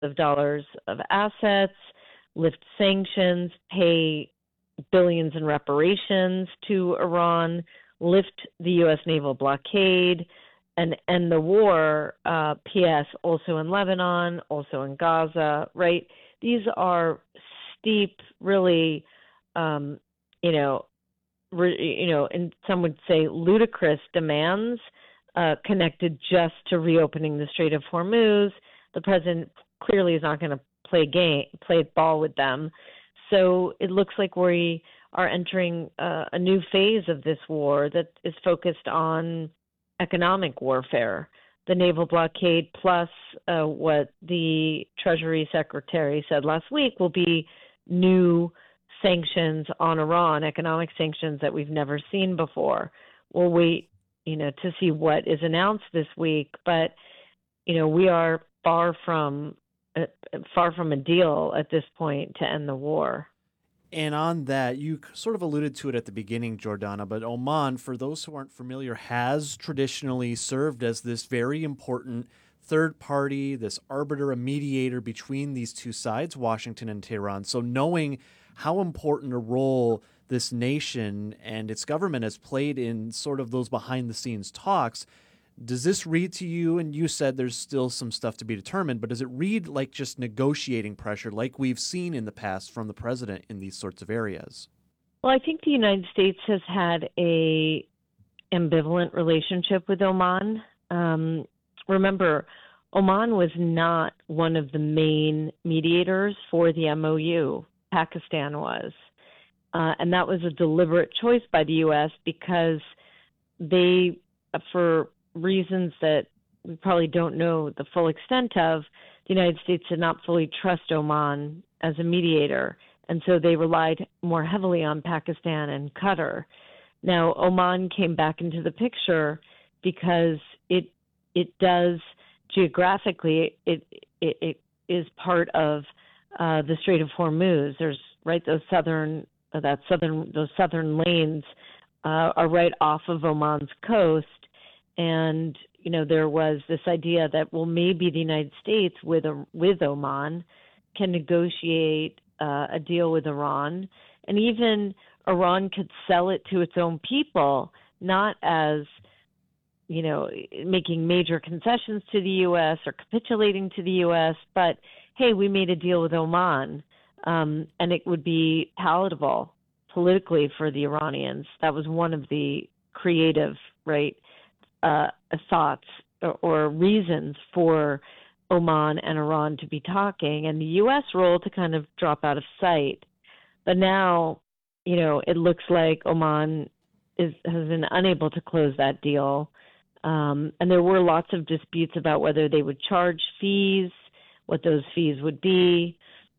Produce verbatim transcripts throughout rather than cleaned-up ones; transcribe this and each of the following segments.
of dollars of assets, lift sanctions, pay billions in reparations to Iran, lift the U S naval blockade, and end the war, uh, P S also in Lebanon, also in Gaza, right? These are steep, really, um, you know, re, you know, and some would say ludicrous demands uh, connected just to reopening the Strait of Hormuz. The president clearly is not going to play game, play ball with them. So it looks like we are entering uh, a new phase of this war that is focused on economic warfare. The naval blockade plus uh, what the Treasury Secretary said last week will be new sanctions on Iran, economic sanctions that we've never seen before. We'll wait, you know, to see what is announced this week. But, you know, we are far from uh, far from a deal at this point to end the war. And on that, you sort of alluded to it at the beginning, Jordana, but Oman, for those who aren't familiar, has traditionally served as this very important third party, this arbiter, a mediator between these two sides, Washington and Tehran. So knowing how important a role this nation and its government has played in sort of those behind-the-scenes talks, does this read to you, and you said there's still some stuff to be determined, but does it read like just negotiating pressure like we've seen in the past from the president in these sorts of areas? Well, I think the United States has had a ambivalent relationship with Oman. Um, remember, Oman was not one of the main mediators for the M O U. Pakistan was. Uh, and that was a deliberate choice by the U S because they, for reasons that we probably don't know the full extent of, the United States did not fully trust Oman as a mediator. And so they relied more heavily on Pakistan and Qatar. Now, Oman came back into the picture because it it does geographically, it it, it is part of uh, the Strait of Hormuz. There's right those southern uh, that southern those southern lanes uh, are right off of Oman's coast. And, you know, there was this idea that, well, maybe the United States with a, with Oman can negotiate uh, a deal with Iran. And even Iran could sell it to its own people, not as, you know, making major concessions to the U S or capitulating to the U S, but, hey, we made a deal with Oman, um, and it would be palatable politically for the Iranians. That was one of the creative, right, Uh, thoughts or, or reasons for Oman and Iran to be talking, and the U S role to kind of drop out of sight. But now, you know, it looks like Oman is, has been unable to close that deal. Um, and there were lots of disputes about whether they would charge fees, what those fees would be.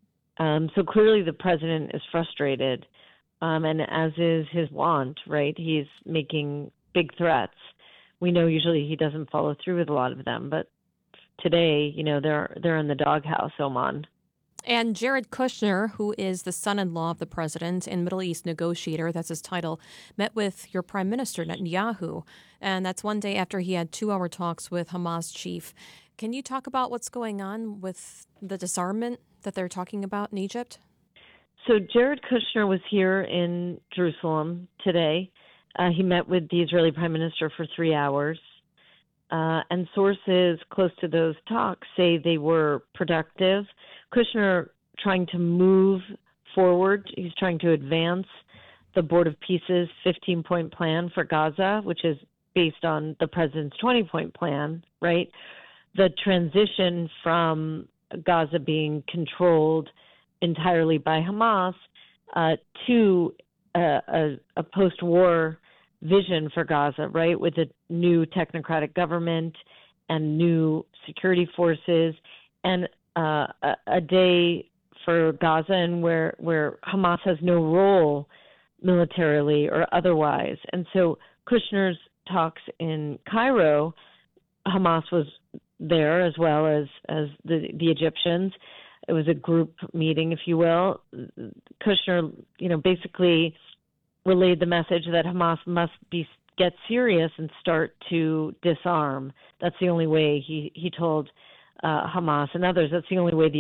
Um, so clearly the president is frustrated, um, and as is his wont, right? He's making big threats. We know usually he doesn't follow through with a lot of them, but today, you know, they're they're in the doghouse, Oman. And Jared Kushner, who is the son-in-law of the president and Middle East negotiator, that's his title, met with your prime minister, Netanyahu. And that's one day after he had two-hour talks with Hamas chief. Can you talk about what's going on with the disarmament that they're talking about in Egypt? So Jared Kushner was here in Jerusalem today. Uh, he met with the Israeli prime minister for three hours. Uh, and sources close to those talks say they were productive. Kushner trying to move forward. He's trying to advance the Board of Peace's fifteen-point plan for Gaza, which is based on the president's twenty-point plan, right? The transition from Gaza being controlled entirely by Hamas uh, to a, a, a post-war vision for Gaza, right, with a new technocratic government and new security forces, and uh, a, a day for Gaza and where, where Hamas has no role militarily or otherwise. And so Kushner's talks in Cairo, Hamas was there as well as, as the, the Egyptians. It was a group meeting, if you will. Kushner, you know, basically relayed the message that Hamas must be get serious and start to disarm. That's the only way, he, he told uh, Hamas and others, that's the only way the